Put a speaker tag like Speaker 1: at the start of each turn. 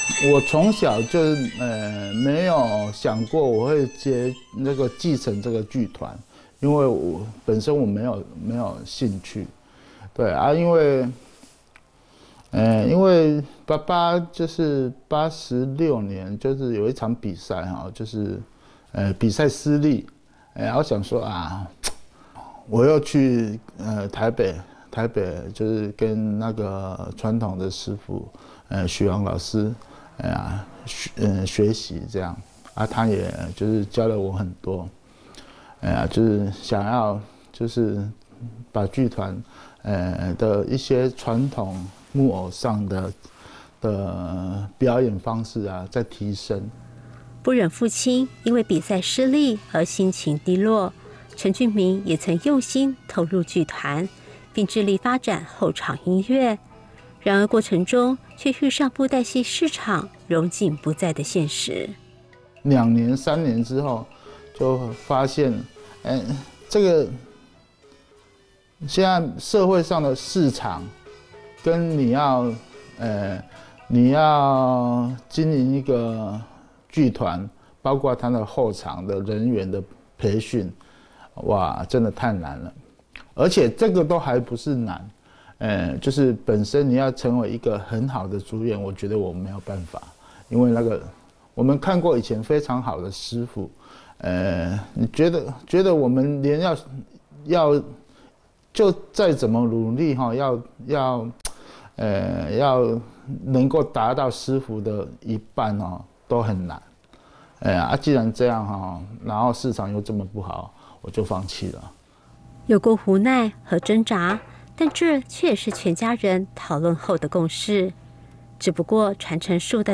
Speaker 1: 我从小就没有想过我会继承这个剧团，因为我本身我没有兴趣，对啊，因为爸爸就是86年，就是有一场比赛哈，就是比赛失利，我想说啊，我又去台北就是跟那个传统的师傅许阳老师学习这样啊，他也就是教了我很多，就是想要就是把剧团的一些传统木偶上的表演方式啊再提升。
Speaker 2: 不忍父亲因为比赛失利而心情低落，陈俊明也曾用心投入剧团，并致力发展后场音乐。然而过程中却遇上布袋戏市场荣景不在的现实。
Speaker 1: 2年3年之后，就发现，这个现在社会上的市场，跟你要经营一个剧团，包括它的后场的人员的培训，哇，真的太难了。而且这个都还不是难。就是本身你要成为一个很好的主演，我觉得我没有办法，因为那个我们看过以前非常好的师傅，你觉得我们连要就再怎么努力哈，要能够达到师傅的一半哦，都很难，既然这样哈，然后市场又这么不好，我就放弃了。
Speaker 2: 有过无奈和挣扎，但这却是全家人讨论后的共识。只不过传承树的